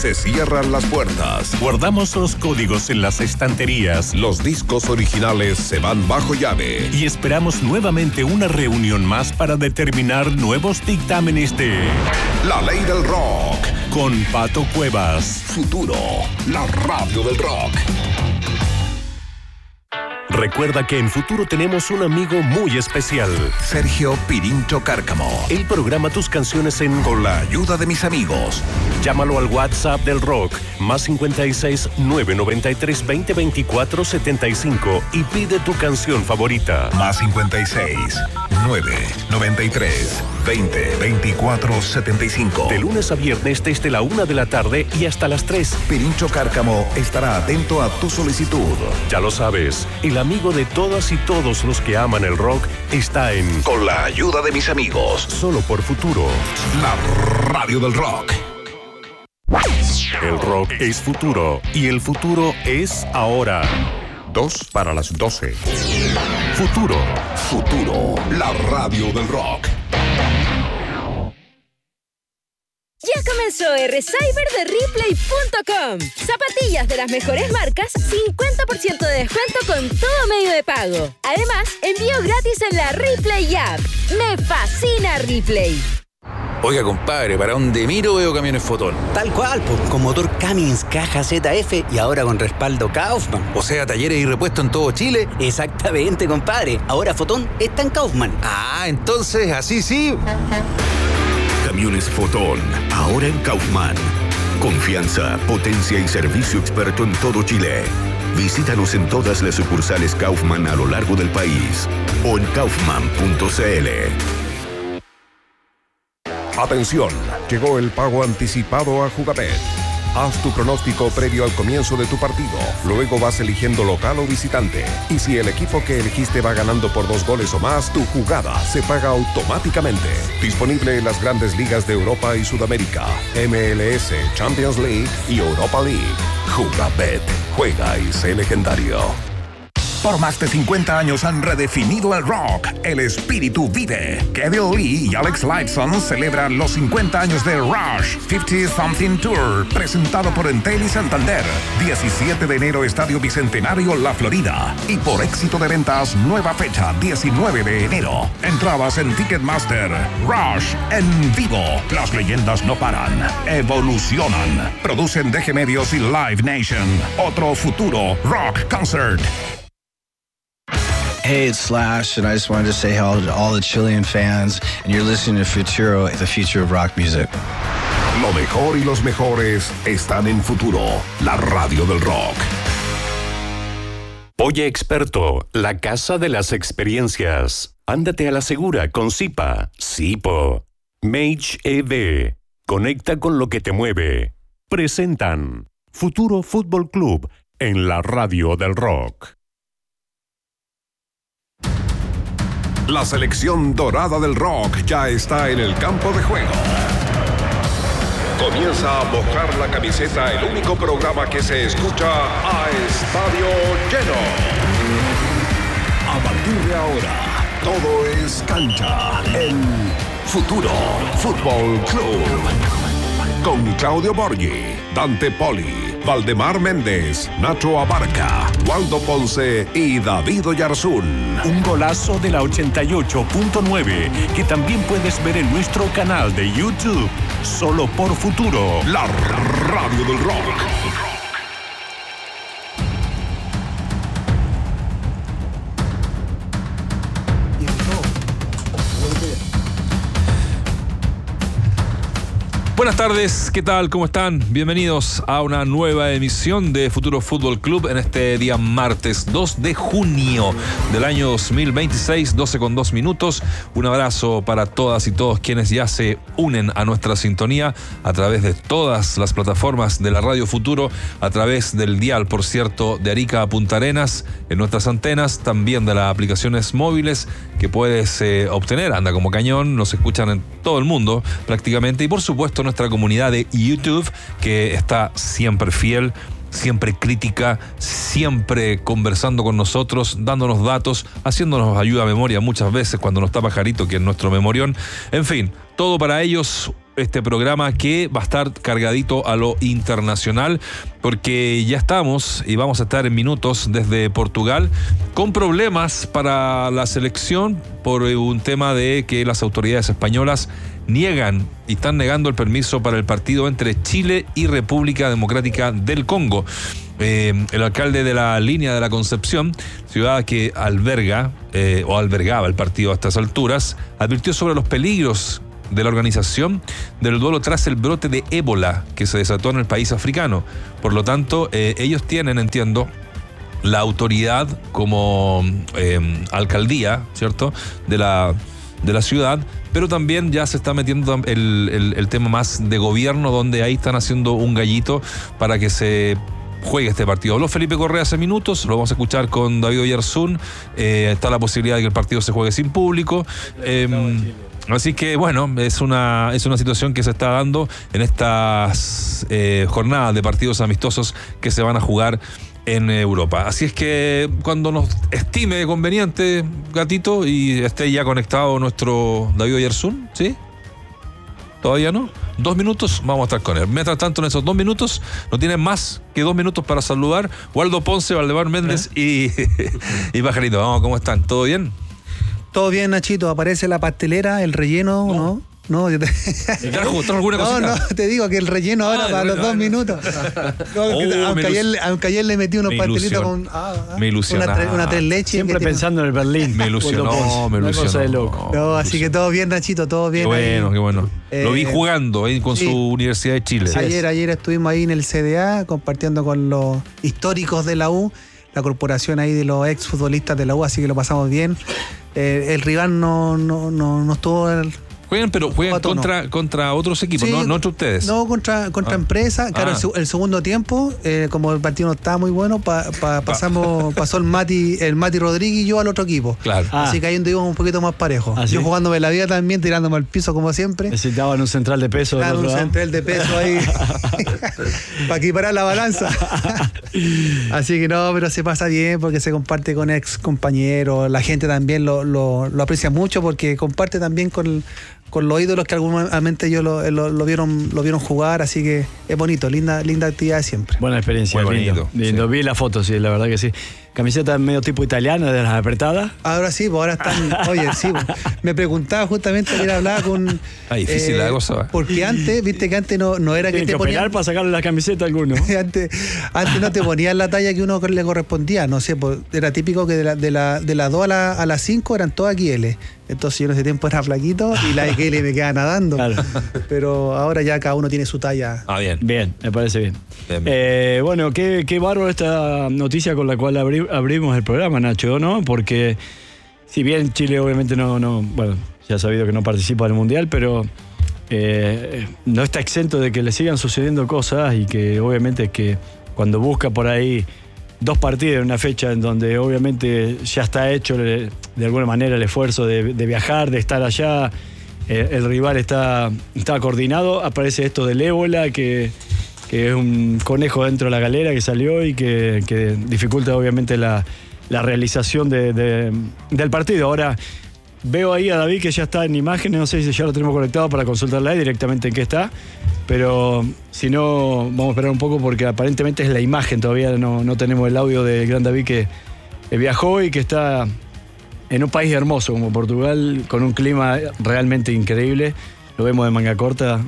se cierran las puertas. Guardamos los códigos en las estanterías. Los discos originales se van bajo llave. Y esperamos nuevamente una reunión más para determinar nuevos dictámenes de La Ley del Rock. Con Pato Cuevas. Futuro, la radio del rock. Recuerda que en Futuro tenemos un amigo muy especial. Sergio Pirincho Cárcamo. Él programa tus canciones Con la ayuda de mis amigos. Llámalo al WhatsApp del rock, más 56 993 20 24 75 y pide tu canción favorita. Más 56 993 20 24 75. De lunes a viernes desde la 1 de la tarde y hasta las 3. Pirincho Cárcamo estará atento a tu solicitud. Ya lo sabes, el amigo de todas y todos los que aman el rock está en Con la ayuda de mis amigos. Solo por Futuro. La radio del rock. El rock es futuro y el futuro es ahora. 2 para las 12. Futuro. Futuro, la radio del rock. Ya comenzó R-Cyber de Replay.com. Zapatillas de las mejores marcas, 50% de descuento con todo medio de pago. Además, envío gratis en la Replay App. Me fascina Replay. Oiga, compadre, para donde miro veo camiones Fotón. Tal cual, con motor Cummins, caja ZF y ahora con respaldo Kaufman. O sea, talleres y repuestos en todo Chile. Exactamente, compadre. Ahora Fotón está en Kaufman. Ah, entonces, así sí. Camiones Fotón, ahora en Kaufman. Confianza, potencia y servicio experto en todo Chile. Visítanos en todas las sucursales Kaufman a lo largo del país o en kaufman.cl. Atención, llegó el pago anticipado a Jugabet. Haz tu pronóstico previo al comienzo de tu partido. Luego vas eligiendo local o visitante. Y si el equipo que elegiste va ganando por 2 goles o más, tu jugada se paga automáticamente. Disponible en las grandes ligas de Europa y Sudamérica, MLS, Champions League y Europa League. Jugabet. Juega y sé legendario. Por más de 50 años han redefinido el rock. El espíritu vive. Kevin Lee y Alex Lifeson celebran los 50 años de Rush 50 Something Tour, presentado por Entel y Santander. 17 de enero, Estadio Bicentenario, La Florida. Y por éxito de ventas, nueva fecha, 19 de enero. Entradas en Ticketmaster. Rush en vivo. Las leyendas no paran. Evolucionan. Producen DG Medios y Live Nation. Otro futuro rock concert. Hey, it's Slash, and I just wanted to say hello to all the Chilean fans, and you're listening to Futuro, the future of rock music. Lo mejor y los mejores están en Futuro, la radio del rock. Oye Experto, la casa de las experiencias. Ándate a la segura con Zipa, Zipo. Mage EV, conecta con lo que te mueve. Presentan Futuro Fútbol Club en la radio del rock. La selección dorada del rock ya está en el campo de juego. Comienza a mojar la camiseta, el único programa que se escucha a estadio lleno. A partir de ahora, todo es cancha en Futuro Fútbol Club. Con Claudio Borghi, Dante Poli, Valdemar Méndez, Nacho Abarca, Waldo Ponce y David Oyarzún. Un golazo de la 88.9 que también puedes ver en nuestro canal de YouTube. Solo por Futuro, la radio del rock. Buenas tardes, ¿qué tal? ¿Cómo están? Bienvenidos a una nueva emisión de Futuro Fútbol Club en este día martes 2 de junio del año 2026, 12:02. Un abrazo para todas y todos quienes ya se unen a nuestra sintonía a través de todas las plataformas de la Radio Futuro, a través del dial, por cierto, de Arica a Punta Arenas, en nuestras antenas, también de las aplicaciones móviles que puedes obtener. Anda como cañón, nos escuchan en todo el mundo prácticamente, y por supuesto nuestra comunidad de YouTube, que está siempre fiel, siempre crítica, siempre conversando con nosotros, dándonos datos, haciéndonos ayuda a memoria muchas veces cuando no está Pajarito, que es nuestro memorión. En fin, todo para ellos. este programa que va a estar cargadito a lo internacional, porque ya estamos y vamos a estar en minutos desde Portugal con problemas para la selección por un tema de que las autoridades españolas están negando el permiso para el partido entre Chile y República Democrática del Congo. El alcalde de la Línea de la Concepción, ciudad que albergaba el partido a estas alturas, advirtió sobre los peligros de la organización del duelo tras el brote de ébola que se desató en el país africano. Por lo tanto, ellos tienen, entiendo, la autoridad como alcaldía, ¿cierto?, de la ciudad, pero también ya se está metiendo el tema más de gobierno, donde ahí están haciendo un gallito para que se juegue este partido. Habló Felipe Correa hace minutos, lo vamos a escuchar con David Oyarzún. Está la posibilidad de que el partido se juegue sin público. Así que bueno, es una situación que se está dando en estas jornadas de partidos amistosos que se van a jugar en Europa. Así es que cuando nos estime conveniente, Gatito, y esté ya conectado nuestro David Oyarzún, ¿sí? ¿Todavía no? 2 minutos, vamos a estar con él. Mientras tanto, en esos 2 minutos, no tienen más que 2 minutos para saludar Waldo Ponce, Valdemar Méndez y Pajarito. Vamos, ¿cómo están? ¿Todo bien? Todo bien, Nachito. Aparece la pastelera, el relleno, ¿no? No, yo ¿Trajo alguna cosita? No, te digo que el relleno ahora para los 2 minutos. Aunque ayer le metí unos pastelitos con una 3 leches. Siempre pensando en el Berlín. Me ilusionó. Cosa de loco. No, así que todo bien, Nachito, todo bien. Qué bueno. Lo vi jugando ahí con su Universidad de Chile. Ayer estuvimos ahí en el CDA compartiendo con los históricos de la U, la corporación ahí de los exfutbolistas de la U, así que lo pasamos bien. El rival no estuvo... Juegan contra otros equipos, sí, no contra ustedes. No, contra empresas. Claro, el segundo tiempo, como el partido no estaba muy bueno, pasó el Mati Rodríguez y yo al otro equipo. Claro. Así que ahí íbamos un poquito más parejos. Yo jugándome la vida también, tirándome al piso como siempre. Necesitaban un central de peso. Claro, un central de peso ahí para equiparar la balanza. Así que no, pero se pasa bien porque se comparte con ex compañeros. La gente también lo aprecia mucho porque comparte también con los ídolos que alguna ellos lo vieron jugar, así que es bonito, linda actividad siempre. Buena experiencia, lindo. Sí. Vi la foto, sí, la verdad que sí. Camiseta medio tipo italiana, de las apretadas. Ahora sí, pues ahora están. Oye, sí, pues, me preguntaba justamente, ayer hablaba con. Difícil la cosa. Porque antes, viste que antes no era que te ponían para sacarle la camiseta a alguno. antes no te ponían la talla que uno le correspondía, no sé, pues, era típico que de las 2 a las 5 eran todas XL. Entonces yo en ese tiempo era flaquito y la XL me quedaba nadando. Claro. Pero ahora ya cada uno tiene su talla. Bien, me parece bien. Bueno, qué bárbaro esta noticia con la cual abrimos el programa, Nacho, ¿no? Porque si bien Chile obviamente bueno, ya ha sabido que no participa del Mundial, pero no está exento de que le sigan sucediendo cosas y que obviamente que cuando busca por ahí 2 partidos en una fecha en donde obviamente ya está hecho de alguna manera el esfuerzo de viajar, de estar allá, el rival está coordinado, aparece esto del ébola que es un conejo dentro de la galera que salió y que dificulta obviamente la realización del partido. Ahora veo ahí a David que ya está en imágenes, no sé si ya lo tenemos conectado para consultarla ahí directamente en qué está, pero si no vamos a esperar un poco porque aparentemente es la imagen, todavía no tenemos el audio del gran David que viajó y que está en un país hermoso como Portugal, con un clima realmente increíble. Lo vemos de manga corta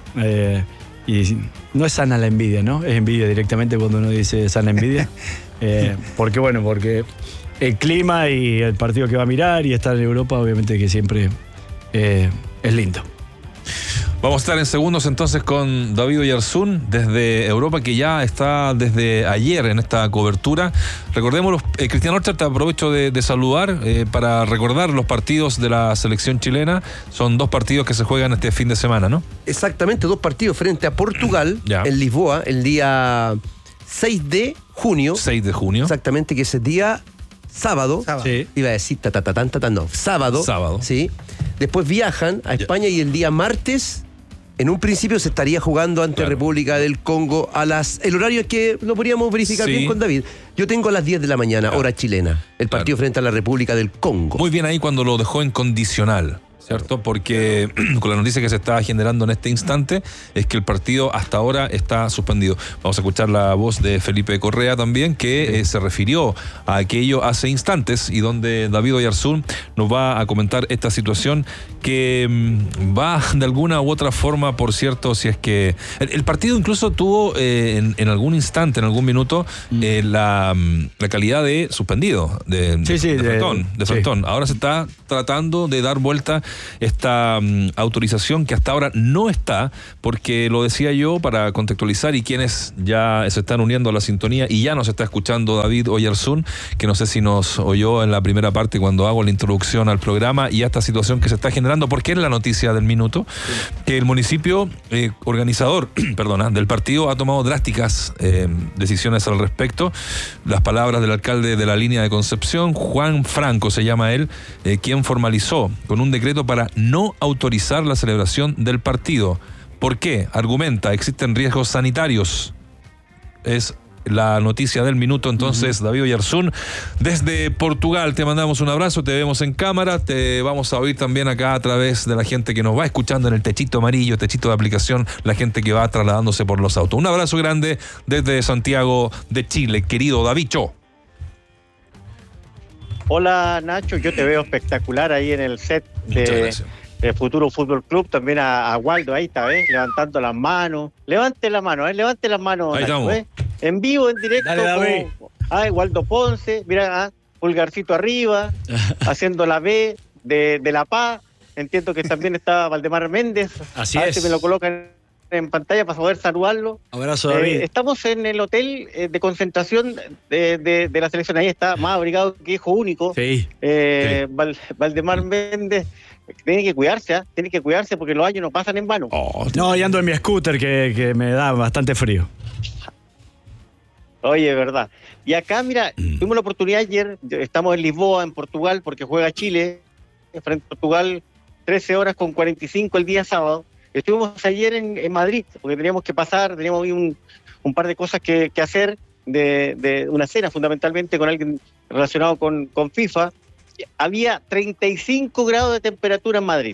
y no es sana la envidia, ¿no? Es envidia directamente cuando uno dice sana envidia. Porque el clima y el partido que va a mirar y estar en Europa, obviamente que siempre es lindo. Vamos a estar en segundos entonces con David Oyarzún desde Europa, que ya está desde ayer en esta cobertura. Recordémoslo, Cristian Orchard, te aprovecho de saludar para recordar los partidos de la selección chilena. Son 2 partidos que se juegan este fin de semana, ¿no? Exactamente, 2 partidos frente a Portugal en Lisboa el día 6 de junio. 6 de junio. Exactamente, que ese día sábado. Sí. Iba a decir sábado. Sí. Después viajan a España y el día martes, en un principio se estaría jugando ante República del Congo el horario es que lo podríamos verificar bien con David. Yo tengo a las 10 de la mañana, hora chilena, el partido frente a la República del Congo. Muy bien ahí cuando lo dejó en condicional, ¿cierto? Porque con la noticia que se está generando en este instante es que el partido hasta ahora está suspendido. Vamos a escuchar la voz de Felipe Correa también, que se refirió a aquello hace instantes y donde David Oyarzún nos va a comentar esta situación que va de alguna u otra forma, por cierto, si es que el partido incluso tuvo en algún instante, en algún minuto, la calidad de suspendido, de frontón. Ahora se está tratando de dar vuelta esta autorización que hasta ahora no está, porque lo decía yo para contextualizar y quienes ya se están uniendo a la sintonía y ya nos está escuchando David Oyarzún, que no sé si nos oyó en la primera parte cuando hago la introducción al programa y a esta situación que se está generando, porque es la noticia del minuto, que el municipio organizador del partido ha tomado drásticas decisiones al respecto. Las palabras del alcalde de la línea de Concepción, Juan Franco se llama él, quien formalizó con un decreto para no autorizar la celebración del partido. ¿Por qué? Argumenta, existen riesgos sanitarios. Es la noticia del minuto. Entonces, David Oyarzún, desde Portugal, te mandamos un abrazo, te vemos en cámara, te vamos a oír también acá a través de la gente que nos va escuchando en el techito amarillo, techito de aplicación, la gente que va trasladándose por los autos. Un abrazo grande desde Santiago de Chile, querido Davicho. Hola Nacho, yo te veo espectacular ahí en el set de Futuro Fútbol Club, también a Waldo, ahí está, levantando las manos. Levante las manos, ahí Nacho, estamos. En vivo, en directo. Dale, Waldo Ponce, mira, pulgarcito arriba, haciendo la B de La Paz. Entiendo que también está Valdemar Méndez. Así a ver es. si me lo colocan en pantalla para poder saludarlo. Abrazo, David. Estamos en el hotel de concentración de la selección. Ahí está, más abrigado que hijo único. Sí. Valdemar Méndez. Tiene que cuidarse porque los años no pasan en vano. No, y ando en mi scooter que me da bastante frío. Oye, verdad. Y acá, mira, tuvimos la oportunidad ayer, estamos en Lisboa, en Portugal, porque juega Chile, frente a Portugal, 13 horas con 45 el día sábado. Estuvimos ayer en Madrid, porque teníamos que pasar, teníamos un par de cosas que hacer, de una cena fundamentalmente con alguien relacionado con FIFA. Había 35 grados de temperatura en Madrid.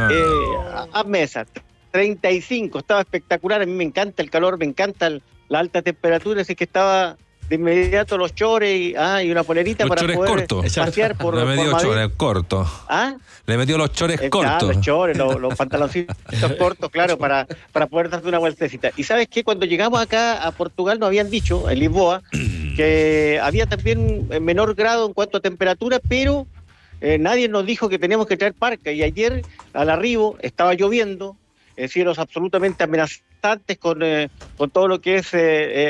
A mesa, 35, estaba espectacular. A mí me encanta el calor, me encanta la alta temperatura, así que estaba de inmediato los chores y una polerita para poder pasear por Le metió Madrid. chores cortos. Le metió los chores cortos. Los chores, los pantaloncitos cortos, claro, para poder darte una vueltecita. Y ¿sabes qué? Cuando llegamos acá a Portugal nos habían dicho, en Lisboa, que había también menor grado en cuanto a temperatura, pero nadie nos dijo que teníamos que traer parca. Y ayer, al arribo, estaba lloviendo, cielos absolutamente amenazantes con todo lo que es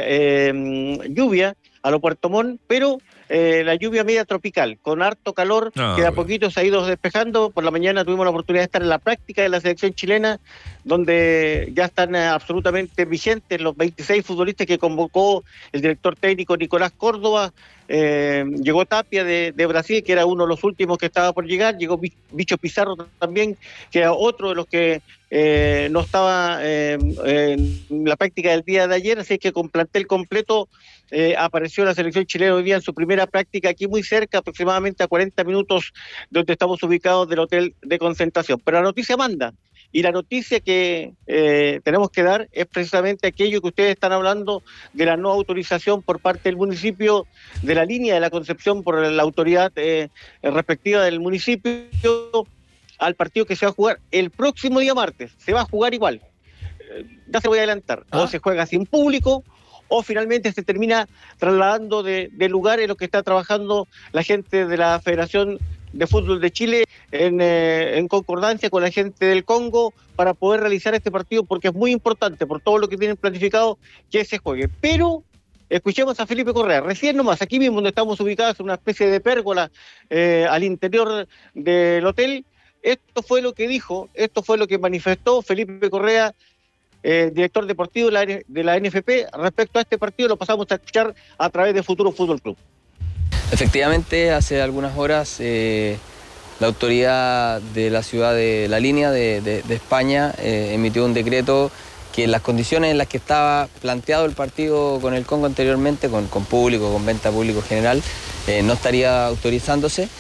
lluvia a lo Puerto Montt, pero la lluvia media tropical, con harto calor, que de a poquito se ha ido despejando. Por la mañana tuvimos la oportunidad de estar en la práctica de la selección chilena, donde ya están absolutamente vigentes los 26 futbolistas que convocó el director técnico Nicolás Córdoba. Llegó Tapia de Brasil, que era uno de los últimos que estaba por llegar. Llegó Bicho Pizarro también, que era otro de los que no estaba en la práctica del día de ayer. Así que con plantel completo apareció la selección chilena hoy día en su primera práctica aquí muy cerca, aproximadamente a 40 minutos de donde estamos ubicados del hotel de concentración. Pero la noticia manda. Y la noticia que tenemos que dar es precisamente aquello que ustedes están hablando de la no autorización por parte del municipio de la línea de la Concepción por la autoridad respectiva del municipio al partido que se va a jugar el próximo día martes. Se va a jugar igual. Ya se voy a adelantar. O se juega sin público o finalmente se termina trasladando de lugar en lo que está trabajando la gente de la Federación de Fútbol de Chile en concordancia con la gente del Congo para poder realizar este partido, porque es muy importante por todo lo que tienen planificado que se juegue. Pero escuchemos a Felipe Correa, recién nomás, aquí mismo donde estamos ubicados, en una especie de pérgola al interior del hotel. Esto fue lo que dijo, esto fue lo que manifestó Felipe Correa, director deportivo de la NFP, respecto a este partido. Lo pasamos a escuchar a través de Futuro Fútbol Club. Efectivamente, hace algunas horas la autoridad de la ciudad de La Línea de España emitió un decreto que en las condiciones en las que estaba planteado el partido con el Congo anteriormente, con público, con venta público general, no estaría autorizándose.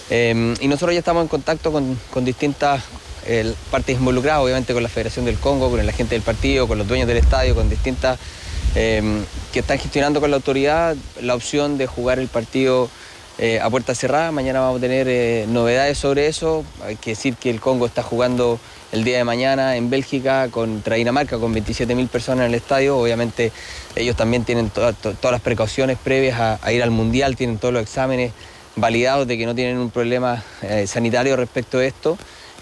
Y nosotros ya estamos en contacto con distintas partes involucradas, obviamente con la Federación del Congo, con la gente del partido, con los dueños del estadio, con distintas que están gestionando con la autoridad la opción de jugar el partido a puerta cerrada. Mañana vamos a tener novedades sobre eso. Hay que decir que el Congo está jugando el día de mañana en Bélgica contra Dinamarca con 27.000 personas en el estadio. Obviamente ellos también tienen todas las precauciones previas a ir al Mundial, tienen todos los exámenes validados de que no tienen un problema sanitario respecto a esto.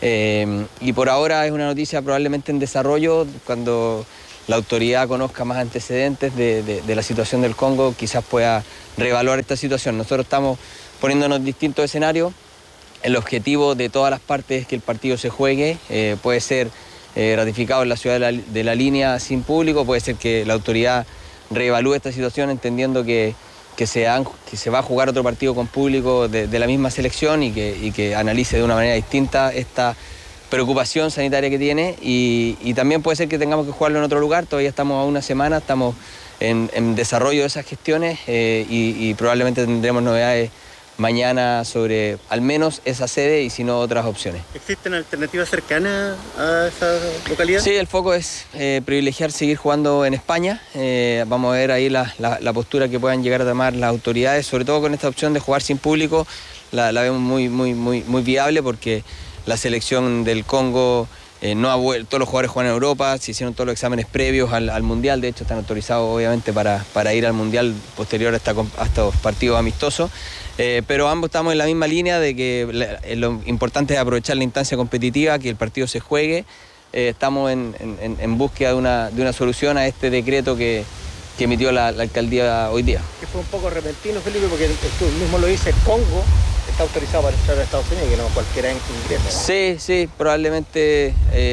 Y por ahora es una noticia probablemente en desarrollo. Cuando la autoridad conozca más antecedentes de la situación del Congo, quizás pueda reevaluar esta situación. Nosotros estamos poniéndonos distintos escenarios. El objetivo de todas las partes es que el partido se juegue. Puede ser ratificado en la ciudad de la línea sin público, puede ser que la autoridad reevalúe esta situación entendiendo que se va a jugar otro partido con público de la misma selección y que analice de una manera distinta esta preocupación sanitaria que tiene, y también puede ser que tengamos que jugarlo en otro lugar. Todavía estamos a una semana, estamos en desarrollo de esas gestiones y probablemente tendremos novedades mañana sobre al menos esa sede y si no otras opciones. ¿Existen alternativas cercanas a esa localidad? Sí, el foco es privilegiar seguir jugando en España. Vamos a ver ahí la postura que puedan llegar a tomar las autoridades, sobre todo con esta opción de jugar sin público. La vemos muy viable porque la selección del Congo no ha vuelto, todos los jugadores juegan en Europa, se hicieron todos los exámenes previos al Mundial, de hecho están autorizados obviamente para ir al Mundial posterior a estos partidos amistosos. Pero ambos estamos en la misma línea de que lo importante es aprovechar la instancia competitiva, que el partido se juegue. Estamos en búsqueda de una solución a este decreto que emitió la alcaldía hoy día. Que fue un poco repentino, Felipe, porque tú mismo lo dices, Congo está autorizado para entrar a Estados Unidos y que no cualquiera ingresa. Sí, probablemente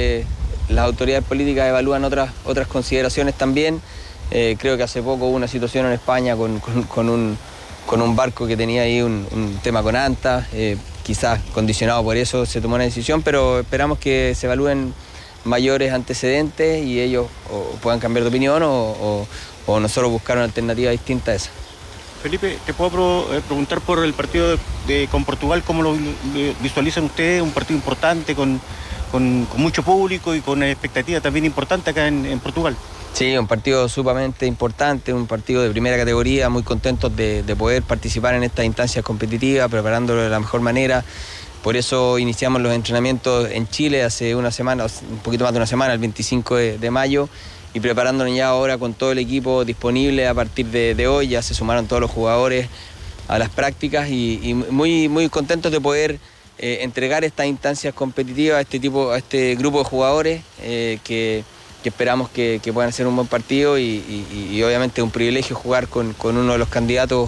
las autoridades políticas evalúan otras consideraciones también. Creo que hace poco hubo una situación en España con un barco que tenía ahí un tema con ANTA, quizás condicionado por eso se tomó una decisión, pero esperamos que se evalúen mayores antecedentes y ellos puedan cambiar de opinión o nosotros buscar una alternativa distinta a esa. Felipe, te puedo preguntar por el partido con Portugal, ¿cómo lo visualizan ustedes? Un partido importante con mucho público y con expectativa también importante acá en Portugal. Sí, un partido sumamente importante, un partido de primera categoría, muy contentos de poder participar en estas instancias competitivas, preparándolo de la mejor manera. Por eso iniciamos los entrenamientos en Chile hace una semana, un poquito más de una semana, el 25 de mayo, y preparándonos ya ahora con todo el equipo disponible a partir de hoy. Ya se sumaron todos los jugadores a las prácticas y muy contentos de poder entregar estas instancias competitivas a este grupo de jugadores que esperamos que puedan hacer un buen partido y obviamente un privilegio jugar con uno de los candidatos,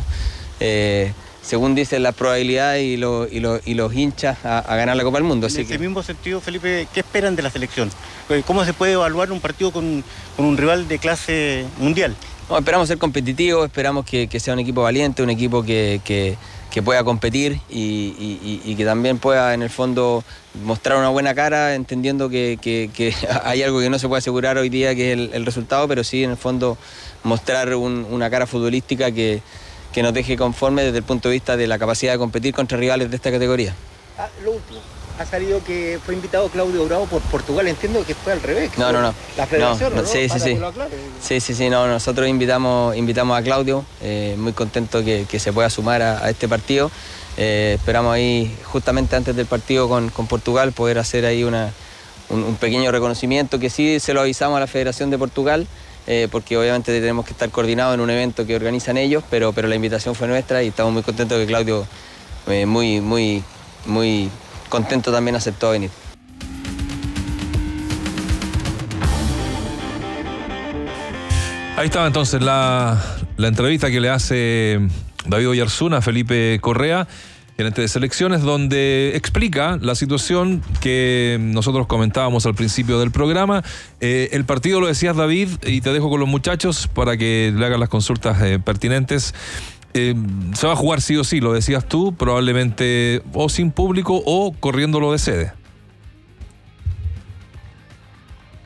según dicen las probabilidades y los hinchas a ganar la Copa del Mundo. En ese mismo sentido, Felipe, ¿qué esperan de la selección? ¿Cómo se puede evaluar un partido con un rival de clase mundial? No, esperamos ser competitivos, esperamos que sea un equipo valiente, un equipo que pueda competir y que también pueda en el fondo mostrar una buena cara, entendiendo que hay algo que no se puede asegurar hoy día, que es el resultado, pero sí en el fondo mostrar una cara futbolística que nos deje conforme desde el punto de vista de la capacidad de competir contra rivales de esta categoría. Lo último, ha salido que fue invitado Claudio Bravo por Portugal, entiendo que fue al revés. No. La federación, ¿no? Sí, nosotros invitamos a Claudio, muy contento que se pueda sumar a este partido. Esperamos ahí, justamente antes del partido con Portugal, poder hacer ahí un pequeño reconocimiento, que sí se lo avisamos a la Federación de Portugal, porque obviamente tenemos que estar coordinados en un evento que organizan ellos, pero la invitación fue nuestra y estamos muy contentos que Claudio, muy contento también aceptó venir. Ahí estaba entonces la entrevista que le hace David Oyarzún a Felipe Correa, gerente de selecciones, donde explica la situación que nosotros comentábamos al principio del programa. El partido, lo decías, David, y te dejo con los muchachos para que le hagan las consultas pertinentes. Se va a jugar sí o sí, lo decías tú, probablemente o sin público o corriéndolo de sede.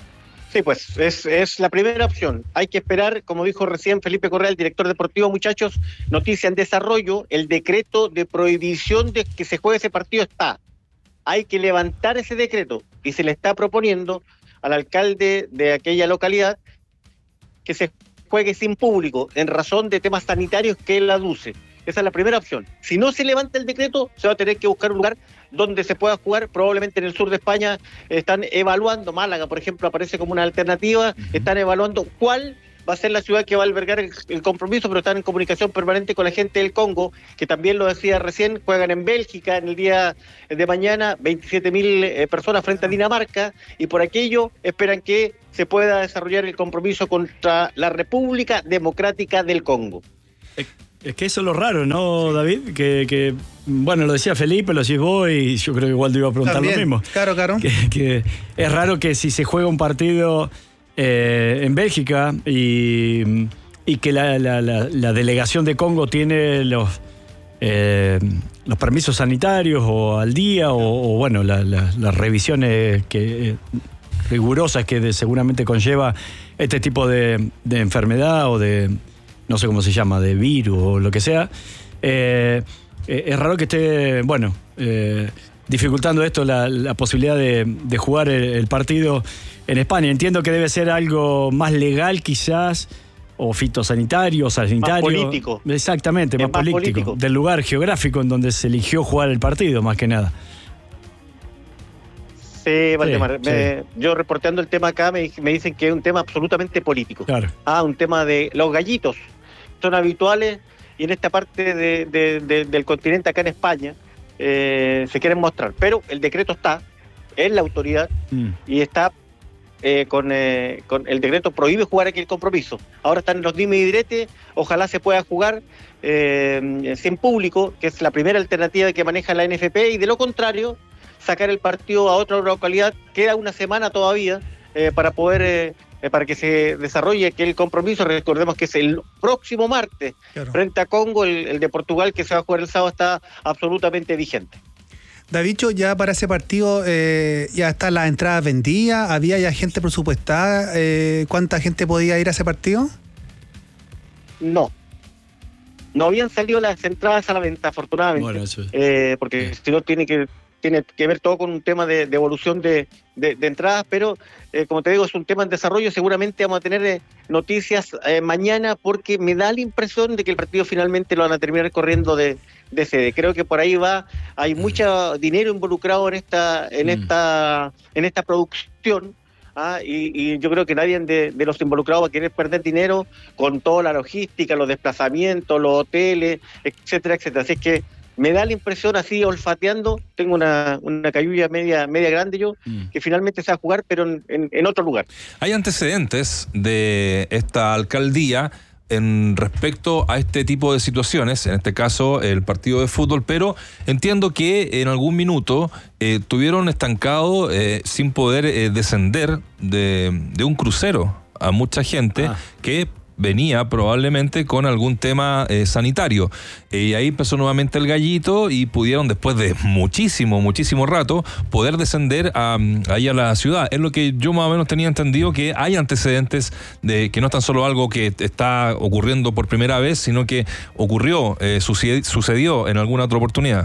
Sí, pues es la primera opción. Hay que esperar, como dijo recién Felipe Correa, el director deportivo, muchachos, noticia en desarrollo, el decreto de prohibición de que se juegue ese partido está. Hay que levantar ese decreto y se le está proponiendo al alcalde de aquella localidad que se juegue sin público en razón de temas sanitarios que él aduce. Esa es la primera opción. Si no se levanta el decreto, se va a tener que buscar un lugar donde se pueda jugar, probablemente en el sur de España. Están evaluando, Málaga, por ejemplo, aparece como una alternativa, están evaluando cuál va a ser la ciudad que va a albergar el compromiso, pero están en comunicación permanente con la gente del Congo, que también lo decía recién, juegan en Bélgica en el día de mañana, 27.000 personas frente a Dinamarca, y por aquello esperan que se pueda desarrollar el compromiso contra la República Democrática del Congo. Es que eso es lo raro, ¿no, David? Que bueno, lo decía Felipe, lo decís vos, y yo creo que igual te iba a preguntar también, lo mismo. Claro. Que es raro que si se juega un partido en Bélgica y que la delegación de Congo tiene los permisos sanitarios o al día, o bueno, las revisiones rigurosas que seguramente conlleva este tipo de enfermedad o de, no sé cómo se llama, de virus o lo que sea. Es raro que esté, bueno, dificultando esto la posibilidad de jugar el partido en España. Entiendo que debe ser algo más legal quizás, o fitosanitario, o sanitario. Más político. Exactamente, más político. Del lugar geográfico en donde se eligió jugar el partido, más que nada. Sí, Valdemar. Sí. Yo reporteando el tema acá me dicen que es un tema absolutamente político. Claro. Un tema de los gallitos. Son habituales y en esta parte del continente, acá en España, se quieren mostrar. Pero el decreto está en la autoridad y está con el decreto prohíbe jugar aquí el compromiso. Ahora están los dime y direte, ojalá se pueda jugar sin público, que es la primera alternativa que maneja la NFP, y de lo contrario, sacar el partido a otra localidad. Queda una semana todavía para poder para que se desarrolle aquel compromiso. Recordemos que es el próximo martes, claro, frente a Congo. El de Portugal, que se va a jugar el sábado, está absolutamente vigente. Davicho, ya para ese partido ya están las entradas vendidas, había ya gente presupuestada. ¿Cuánta gente podía ir a ese partido? No habían salido las entradas a la venta, afortunadamente. Bueno, eso es. Porque si no tiene que ver todo con un tema de evolución de entradas, pero como te digo, es un tema en desarrollo. Seguramente vamos a tener noticias mañana, porque me da la impresión de que el partido finalmente lo van a terminar corriendo de sede. Creo que por ahí hay mucho dinero involucrado en esta producción. Y yo creo que nadie de los involucrados va a querer perder dinero con toda la logística, los desplazamientos, los hoteles, etcétera. Así es que me da la impresión, así olfateando, tengo una cayuya media grande yo, que finalmente se va a jugar, pero en otro lugar. Hay antecedentes de esta alcaldía en respecto a este tipo de situaciones, en este caso el partido de fútbol, pero entiendo que en algún minuto tuvieron estancado sin poder descender de un crucero a mucha gente que venía probablemente con algún tema sanitario. Y ahí empezó nuevamente el gallito y pudieron, después de muchísimo rato, poder descender ahí a la ciudad. Es lo que yo más o menos tenía entendido, que hay antecedentes de que no es tan solo algo que está ocurriendo por primera vez, sino que ocurrió, sucedió en alguna otra oportunidad.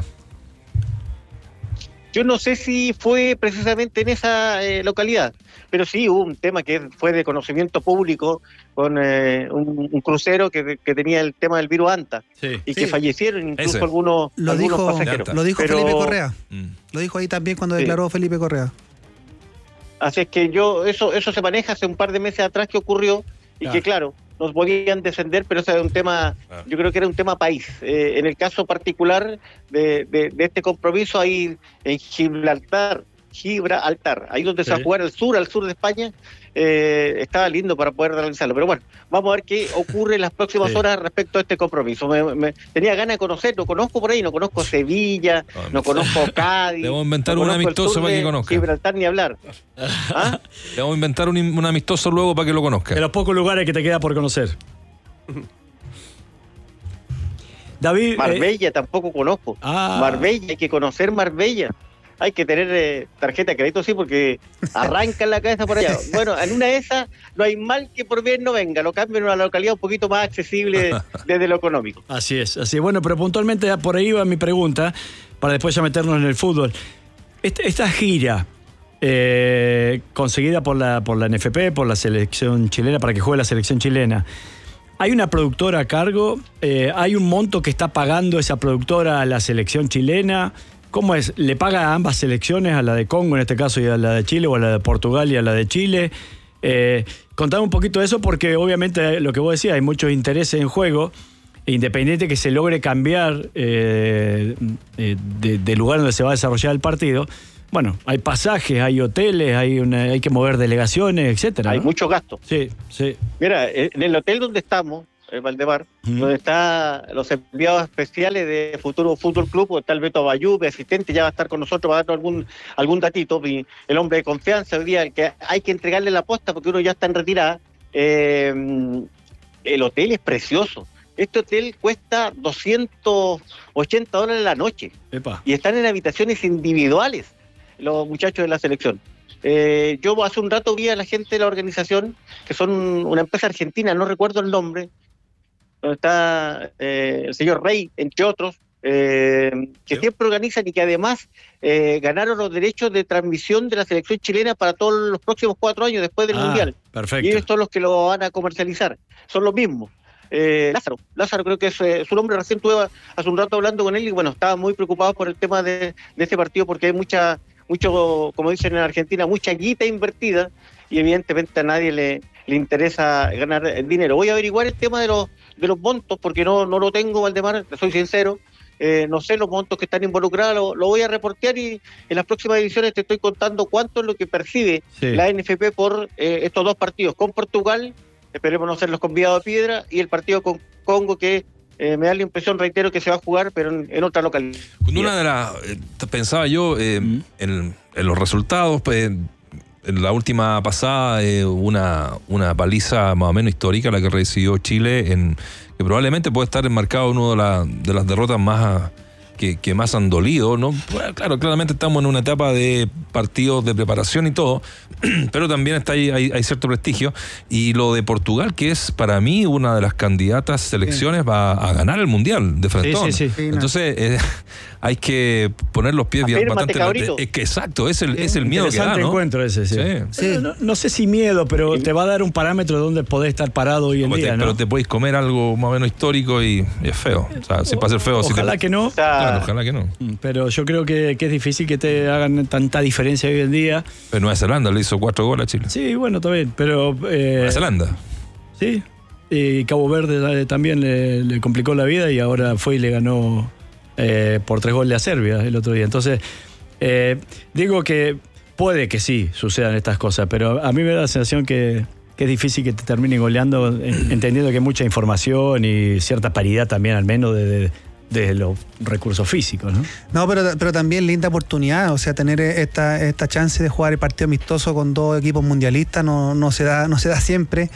Yo no sé si fue precisamente en esa localidad, pero sí hubo un tema que fue de conocimiento público con un crucero que tenía el tema del virus Anta, que fallecieron incluso algunos pasajeros. Lo dijo Felipe Correa. Lo dijo ahí también cuando declaró Felipe Correa. Así es que eso se maneja hace un par de meses atrás que ocurrió, y que claro, nos podían descender, pero ese era un tema, yo creo que era un tema país. En el caso particular de este compromiso, ahí en Gibraltar, ahí donde se va a jugar al sur de España, estaba lindo para poder realizarlo. Pero bueno, vamos a ver qué ocurre en las próximas horas respecto a este compromiso. Tenía ganas de conocer, no conozco por ahí, no conozco Sevilla, no conozco Cádiz. Debo inventar un amistoso para que conozca. Gibraltar ni hablar. Debo inventar un amistoso luego para que lo conozca. De los pocos lugares que te queda por conocer. David, Marbella tampoco conozco. Marbella, hay que conocer Marbella. hay que tener tarjeta de crédito, sí, porque arrancan la cabeza por allá. Bueno, en una de esas no hay mal que por bien no venga, lo cambian a una localidad un poquito más accesible desde lo económico. Así es. Bueno, pero puntualmente por ahí va mi pregunta, para después ya meternos en el fútbol. Esta gira conseguida por la NFP, por la selección chilena, para que juegue la selección chilena, ¿hay una productora a cargo? ¿Hay un monto que está pagando esa productora a la selección chilena? ¿Cómo es? ¿Le paga a ambas selecciones, a la de Congo en este caso y a la de Chile, o a la de Portugal y a la de Chile? Contame un poquito de eso, porque obviamente lo que vos decías, hay muchos intereses en juego, independiente que se logre cambiar de lugar donde se va a desarrollar el partido. Bueno, hay pasajes, hay hoteles, hay que mover delegaciones, etcétera. Hay mucho gasto. Sí. Mira, en el hotel donde estamos, Valdemar, donde están los enviados especiales de Futuro Fútbol Club, donde está el Beto Bayú, mi asistente, ya va a estar con nosotros, va a darnos algún datito, el hombre de confianza hoy día, que hay que entregarle la posta porque uno ya está en retirada. El hotel es precioso. Este hotel cuesta $280 la noche. Epa. Y están en habitaciones individuales los muchachos de la selección. Yo hace un rato vi a la gente de la organización, que son una empresa argentina, no recuerdo el nombre, donde está el señor Rey, entre otros, que siempre organizan y que además ganaron los derechos de transmisión de la selección chilena para todos los próximos 4 años después del Mundial. Perfecto. Y ellos son los que lo van a comercializar. Son los mismos. Lázaro creo que es su nombre. Recién estuve hace un rato hablando con él y bueno, estaba muy preocupado por el tema de este partido, porque hay mucho, como dicen en Argentina, mucha guita invertida y evidentemente a nadie le interesa ganar dinero. Voy a averiguar el tema de los montos, porque no lo tengo, Valdemar, soy sincero. No sé los montos que están involucrados, lo voy a reportear y en las próximas ediciones te estoy contando cuánto es lo que percibe la NFP por estos 2 partidos con Portugal. Esperemos no ser los convidados de piedra, y el partido con Congo, que me da la impresión, reitero, que se va a jugar, pero en otra localidad. Una de las, pensaba yo en los resultados, en la última pasada, una paliza más o menos histórica, la que recibió Chile, que probablemente puede estar enmarcado en una de las derrotas más que más han dolido, ¿no? Pues, claro, claramente estamos en una etapa de partidos de preparación y todo, pero también está ahí, hay cierto prestigio. Y lo de Portugal, que es para mí una de las candidatas selecciones, va a ganar el Mundial de frentón. Sí. Entonces hay que poner los pies bien bastante. Es que exacto, es el miedo que da, ¿no? Encuentro ese, sí. No sé si miedo, pero te va a dar un parámetro donde podés estar parado hoy en día, ¿no? Pero te podéis comer algo más o menos histórico y es feo. O sea, si pasa a ser feo. Ojalá que no. Claro, ojalá que no. Pero yo creo que es difícil que te hagan tanta diferencia hoy en día. Pero Nueva Zelanda le hizo 4 goles a Chile. Sí, bueno, está bien, pero... Nueva Zelanda. Sí, y Cabo Verde también le complicó la vida y ahora fue y le ganó por 3 goles a Serbia el otro día. Entonces, digo que puede que sí sucedan estas cosas, pero a mí me da la sensación que es difícil que te terminen goleando, entendiendo que hay mucha información y cierta paridad también, al menos de los recursos físicos, ¿no? No, pero también linda oportunidad, o sea, tener esta chance de jugar el partido amistoso con 2 equipos mundialistas no se da siempre.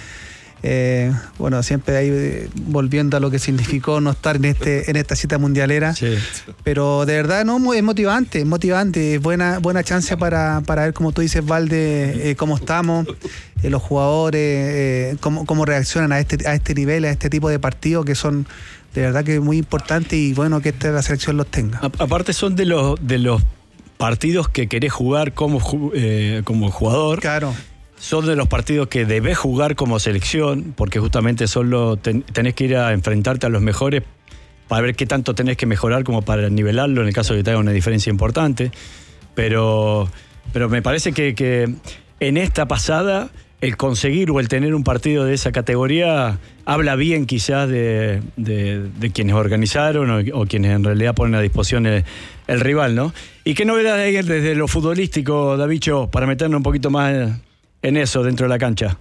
Bueno, siempre ahí volviendo a lo que significó no estar en esta cita mundialera, pero de verdad es motivante, es buena chance para ver, como tú dices, Valde, cómo estamos, los jugadores, cómo reaccionan a este nivel, a este tipo de partidos que son de verdad que muy importantes, y bueno que la selección los tenga. Aparte son de los partidos que querés jugar como jugador. Claro. Son de los partidos que debés jugar como selección, porque justamente tenés que ir a enfrentarte a los mejores para ver qué tanto tenés que mejorar como para nivelarlo en el caso de que te haga una diferencia importante. Pero me parece que en esta pasada el conseguir o el tener un partido de esa categoría habla bien quizás de quienes organizaron o quienes en realidad ponen a disposición el rival, ¿no? ¿Y qué novedades hay desde lo futbolístico, Davicho, para meternos un poquito más en eso dentro de la cancha?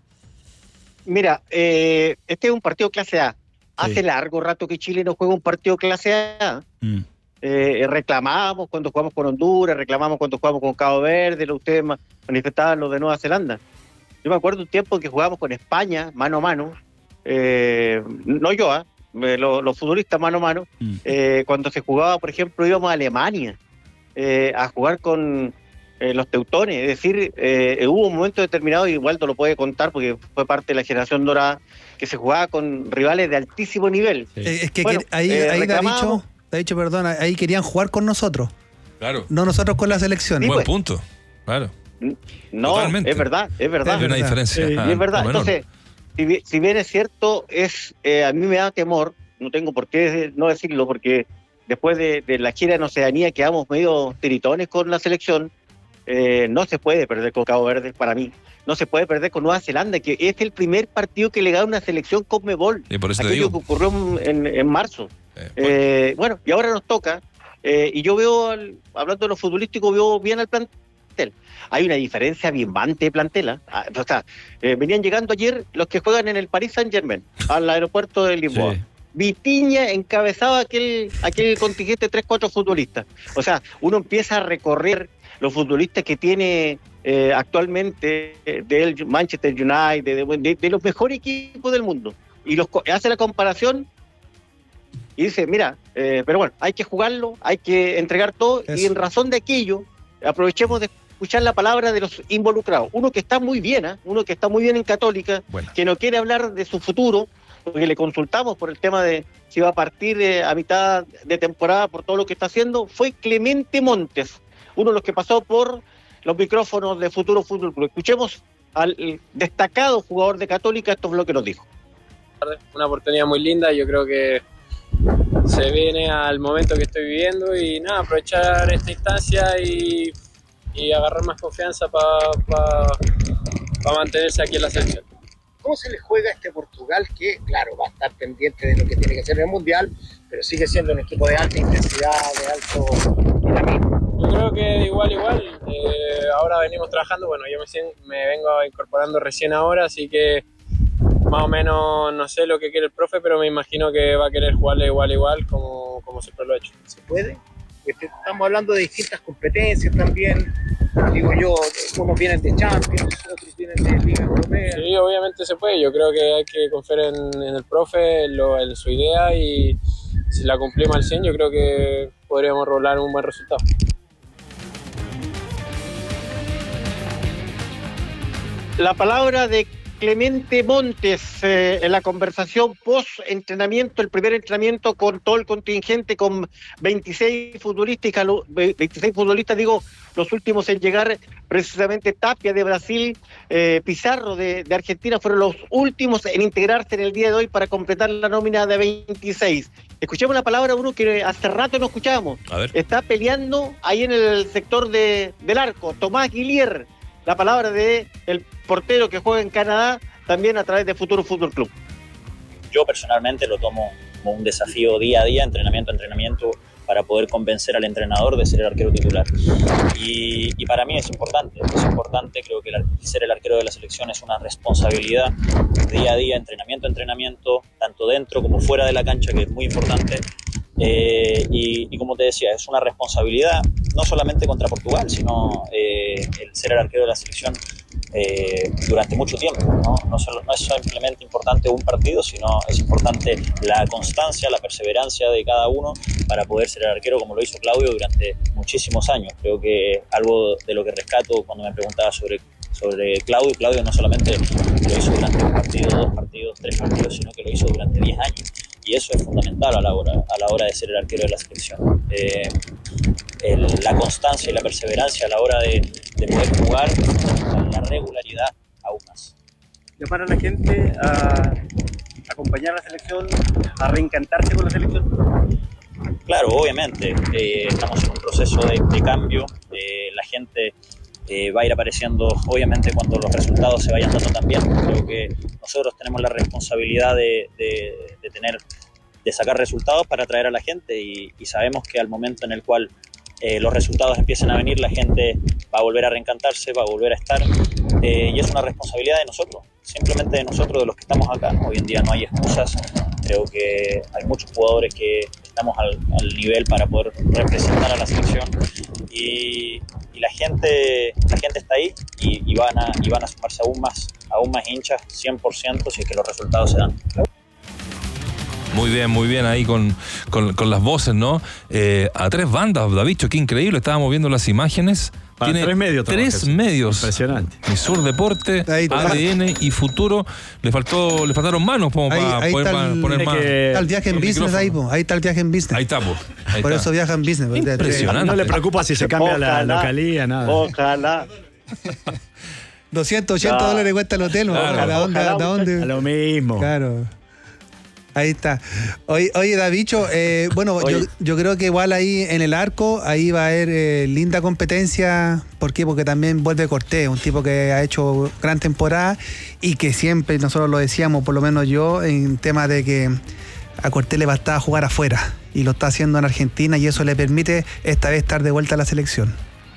Mira, este es un partido clase A. Hace largo rato que Chile no juega un partido clase A. Reclamamos cuando jugamos con Honduras, reclamamos cuando jugamos con Cabo Verde, ustedes manifestaban lo de Nueva Zelanda. Yo me acuerdo un tiempo en que jugábamos con España, mano a mano, no yo, los futbolistas mano a mano, cuando se jugaba, por ejemplo, íbamos a Alemania a jugar con los teutones. Es decir, hubo un momento determinado, y Waldo lo puede contar porque fue parte de la generación dorada, que se jugaba con rivales de altísimo nivel. Sí. Es que bueno, ahí te ha dicho, perdón, ahí querían jugar con nosotros. Claro. No nosotros con la selección. Buen punto, claro. No, totalmente. Es verdad. Hay una diferencia. Sí, es verdad. Entonces, si bien es cierto, a mí me da temor, no tengo por qué no decirlo, porque después de la gira en Oceanía quedamos medio tiritones con la selección. No se puede perder con Cabo Verde, para mí. No se puede perder con Nueva Zelanda, que es el primer partido que le gana una selección CONMEBOL. Y por eso aquello que ocurrió en marzo. Bueno, y ahora nos toca. Y yo veo, hablando de lo futbolístico, veo bien al plantel. Hay una diferencia bimbante de plantel. O sea, venían llegando ayer los que juegan en el Paris Saint-Germain, al aeropuerto de Lisboa. Sí. Vitiña encabezaba aquel contingente de 3-4 futbolistas. O sea, uno empieza a recorrer los futbolistas que tiene actualmente del Manchester United, de los mejores equipos del mundo. Y hace la comparación y dice, mira, pero bueno, hay que jugarlo, hay que entregar todo. Eso. Y en razón de aquello, aprovechemos de escuchar la palabra de los involucrados. Uno que está muy bien, uno que está muy bien en Católica, que no quiere hablar de su futuro, porque le consultamos por el tema de si va a partir a mitad de temporada por todo lo que está haciendo, fue Clemente Montes, uno de los que pasó por los micrófonos de Futuro Fútbol Club. Escuchemos al destacado jugador de Católica, esto es lo que nos dijo. Una oportunidad muy linda, yo creo que se viene al momento que estoy viviendo y nada, aprovechar esta instancia y agarrar más confianza para mantenerse aquí en la selección. ¿Cómo se le juega a este Portugal que, claro, va a estar pendiente de lo que tiene que hacer en el Mundial, pero sigue siendo un equipo de alta intensidad, de alto dinamismo? Yo creo que igual. Ahora venimos trabajando, bueno, yo me vengo incorporando recién ahora, así que más o menos no sé lo que quiere el profe, pero me imagino que va a querer jugarle igual como siempre lo ha hecho. ¿Se puede? Estamos hablando de distintas competencias también, digo yo, unos vienen de Champions, otros vienen de Liga Europea. Sí, obviamente se puede, yo creo que hay que confiar en el profe, en su idea, y si la cumplimos al 100 yo creo que podríamos rolar un buen resultado. La palabra de Clemente Montes en la conversación post-entrenamiento, el primer entrenamiento con todo el contingente, con 26 futbolistas, los últimos en llegar, precisamente Tapia de Brasil, Pizarro de Argentina, fueron los últimos en integrarse en el día de hoy para completar la nómina de 26. Escuchemos la palabra uno que hace rato no escuchábamos. Está peleando ahí en el sector del arco, Tomás Guillier. La palabra de el portero que juega en Canadá, también a través de Futuro Fútbol Club. Yo personalmente lo tomo como un desafío día a día, entrenamiento a entrenamiento, para poder convencer al entrenador de ser el arquero titular. Y para mí es importante, creo que ser el arquero de la selección es una responsabilidad día a día, entrenamiento a entrenamiento, tanto dentro como fuera de la cancha, que es muy importante. Y como te decía, es una responsabilidad no solamente contra Portugal, sino el ser el arquero de la selección durante mucho tiempo, ¿no? No es simplemente importante un partido, sino es importante la constancia, la perseverancia de cada uno para poder ser el arquero como lo hizo Claudio durante muchísimos años. Creo que algo de lo que rescato cuando me preguntaba sobre Claudio no solamente lo hizo durante un partido, 2 partidos, 3 partidos, sino que lo hizo durante 10 años. Y eso es fundamental a la hora de ser el arquero de la selección. La constancia y la perseverancia a la hora de poder jugar, la regularidad aún más. Llamar a la gente a acompañar a la selección, a reencantarse con la selección. Claro, obviamente. Estamos en un proceso de cambio. La gente va a ir apareciendo, obviamente, cuando los resultados se vayan dando también. Creo que nosotros tenemos la responsabilidad de sacar resultados para atraer a la gente y sabemos que al momento en el cual los resultados empiecen a venir, la gente va a volver a reencantarse, va a volver a estar, y es una responsabilidad de nosotros, simplemente de nosotros, de los que estamos acá. Hoy en día no hay excusas, creo que hay muchos jugadores que estamos al nivel para poder representar a la selección y la gente está ahí y van a sumarse aún más hinchas, 100%, si es que los resultados se dan. Muy bien ahí con las voces, ¿no? A 3 bandas, Davicho, qué increíble. Estábamos viendo las imágenes. Para Tiene 3 medios. 3 medios. Impresionante. Misur Deporte, ADN y Futuro. Le faltaron manos como para poder poner más. Está el viaje en business ahí, ahí está el viaje en business. Ahí está, Por eso viaja en business. Impresionante. No le preocupa si se cambia la localía, nada. Ojalá. $280 cuesta el hotel, claro. ¿A dónde? A lo mismo. Claro. Ahí está. Oye Davicho, yo creo que igual ahí en el arco, ahí va a haber linda competencia. ¿Por qué? Porque también vuelve Cortés, un tipo que ha hecho gran temporada y que siempre, nosotros lo decíamos, por lo menos yo, en tema de que a Cortés le bastaba jugar afuera y lo está haciendo en Argentina y eso le permite esta vez estar de vuelta a la selección.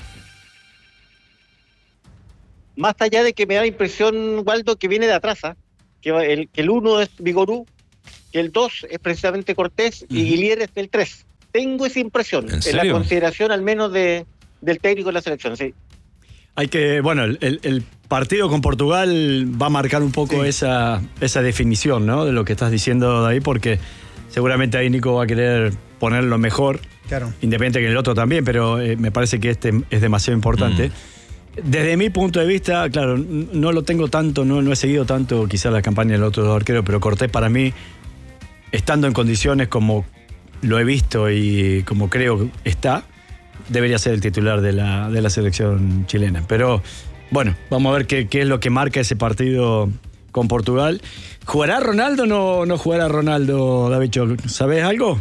Más allá de que me da la impresión, Waldo, que viene de atrás, que el 1 es Vigorú, que el 2 es precisamente Cortés y Guillier es el 3. Tengo esa impresión, en la consideración al menos del técnico de la selección, sí. Hay que, el partido con Portugal va a marcar un poco esa definición, ¿no? De lo que estás diciendo, David, porque seguramente ahí Nico va a querer poner lo mejor, claro, independiente que el otro también, pero me parece que este es demasiado importante. Desde mi punto de vista, claro, no lo tengo tanto, no he seguido tanto quizás la campaña del otro arquero, pero Cortés para mí, estando en condiciones como lo he visto y como creo está, debería ser el titular de la selección chilena. Pero bueno, vamos a ver qué es lo que marca ese partido con Portugal. ¿Jugará Ronaldo o no jugará Ronaldo, David? ¿Sabes algo?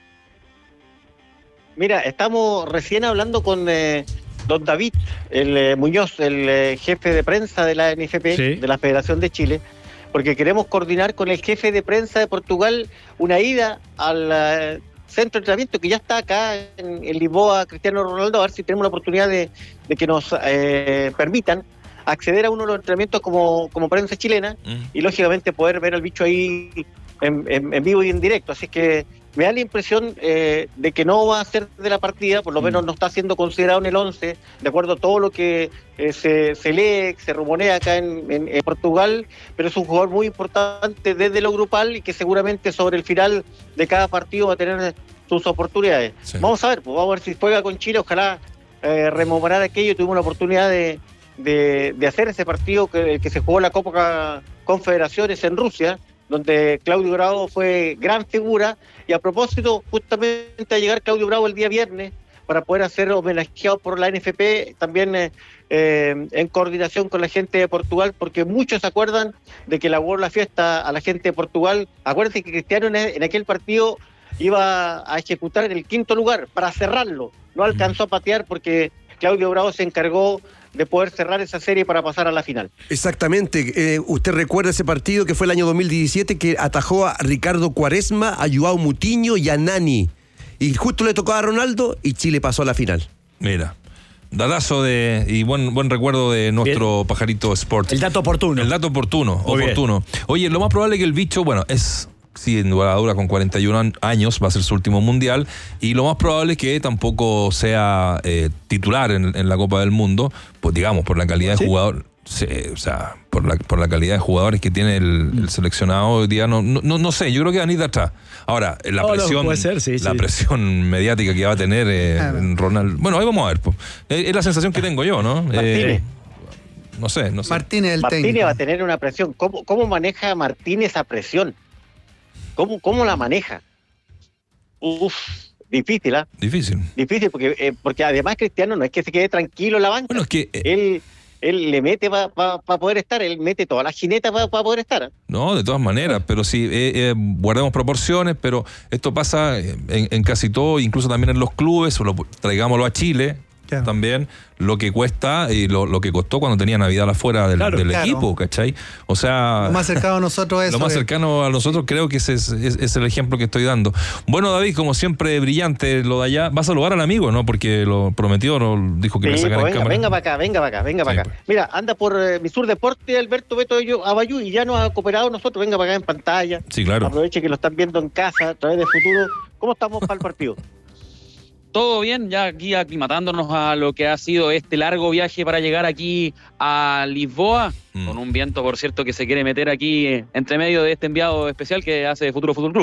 Mira, estamos recién hablando con don David Muñoz, el jefe de prensa de la NFP, de la Federación de Chile, porque queremos coordinar con el jefe de prensa de Portugal una ida al centro de entrenamiento que ya está acá en Lisboa, Cristiano Ronaldo, a ver si tenemos la oportunidad de que nos permitan acceder a uno de los entrenamientos como prensa chilena y lógicamente poder ver al bicho ahí en vivo y en directo. Así que me da la impresión de que no va a ser de la partida, por lo menos no está siendo considerado en el 11, de acuerdo a todo lo que se lee, se rumorea acá en Portugal, pero es un jugador muy importante desde lo grupal y que seguramente sobre el final de cada partido va a tener sus oportunidades. Sí. Vamos a ver si juega con Chile, ojalá rememorar aquello. Tuvimos la oportunidad de hacer ese partido que se jugó la Copa Confederaciones en Rusia, donde Claudio Bravo fue gran figura, y a propósito, justamente a llegar Claudio Bravo el día viernes para poder ser homenajeado por la NFP, también en coordinación con la gente de Portugal, porque muchos se acuerdan de que le auguró la fiesta a la gente de Portugal. Acuérdense que Cristiano en aquel partido iba a ejecutar en el 5º lugar para cerrarlo, no alcanzó a patear porque Claudio Bravo se encargó de poder cerrar esa serie para pasar a la final. Exactamente. Usted recuerda ese partido que fue el año 2017 que atajó a Ricardo Quaresma, a Joao Moutinho y a Nani. Y justo le tocó a Ronaldo y Chile pasó a la final. Mira, datazo y buen recuerdo de nuestro pajarito Sport. El dato oportuno. Oye, lo más probable es que el bicho, es... Sí, en duradura con 41 años va a ser su último mundial y lo más probable es que tampoco sea titular en la Copa del Mundo, pues digamos, por la calidad de jugador, por la calidad de jugadores que tiene el seleccionado hoy día, no sé, yo creo que van a ir de atrás. Ahora, la presión mediática que va a tener Ronaldo. Bueno, ahí vamos a ver. Pues. Es la sensación que tengo yo, ¿no? No sé. Martínez va a tener una presión. ¿Cómo maneja Martínez esa presión? ¿Cómo la maneja? Difícil, ¿ah? Difícil, porque además Cristiano no es que se quede tranquilo en la banca. Bueno, es que él le mete para poder estar, él mete todas las jinetas para poder estar. No, de todas maneras, pero sí, guardemos proporciones, pero esto pasa en casi todo, incluso también en los clubes, traigámoslo a Chile. Claro. También lo que cuesta y lo que costó cuando tenía Navidad afuera del equipo, ¿cachai? O sea, lo más cercano a nosotros es lo más cercano a nosotros creo que ese es el ejemplo que estoy dando. Bueno, David, como siempre, brillante lo de allá. Va a saludar al amigo, ¿no? Porque lo prometió, dijo que me sacara en cámara. Venga para acá. Mira, anda por Misur Deporte, Alberto Beto Abayú, y ya nos ha cooperado nosotros. Venga para acá en pantalla. Sí, claro. Aproveche que lo están viendo en casa a través de Futuro. ¿Cómo estamos para el partido? Todo bien, ya aquí aclimatándonos a lo que ha sido este largo viaje para llegar aquí a Lisboa, con un viento, por cierto, que se quiere meter aquí entre medio de este enviado especial que hace Futuro Fútbol Club.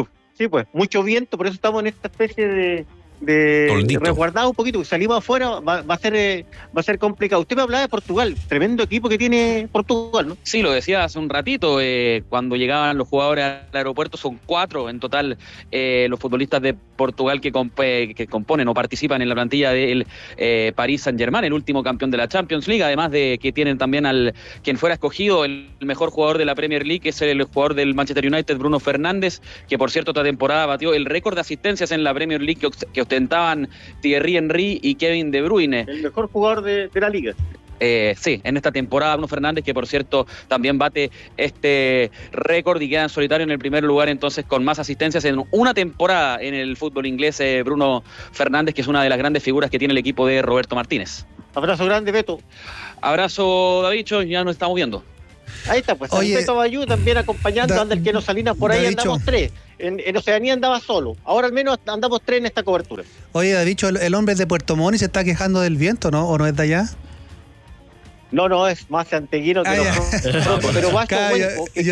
Sí, pues, mucho viento, por eso estamos en esta especie de resguardado un poquito, porque salimos afuera, va a ser complicado. Usted me hablaba de Portugal, tremendo equipo que tiene Portugal, ¿no? Sí, lo decía hace un ratito, cuando llegaban los jugadores al aeropuerto, son 4 en total los futbolistas de Portugal que componen o participan en la plantilla del Paris Saint-Germain, el último campeón de la Champions League, además de que tienen también al quien fuera escogido el mejor jugador de la Premier League, que es el jugador del Manchester United, Bruno Fernández, que por cierto esta temporada batió el récord de asistencias en la Premier League que ostentaban Thierry Henry y Kevin De Bruyne. El mejor jugador de la liga. Sí, en esta temporada Bruno Fernández, que por cierto también bate este récord y queda en solitario en el primer lugar entonces con más asistencias en una temporada en el fútbol inglés, Bruno Fernández, que es una de las grandes figuras que tiene el equipo de Roberto Martínez. Abrazo grande, Beto. Abrazo, Davicho, ya nos estamos viendo. Ahí está, pues. Oye, Beto Bayú también acompañando, anda el Keno Salinas por ahí, andamos 3. En Oceanía andaba solo. Ahora al menos andamos 3 en esta cobertura. Oye, Davicho, el hombre es de Puerto Montt y se está quejando del viento, ¿no? ¿O no es de allá? No, es más santeguino que pero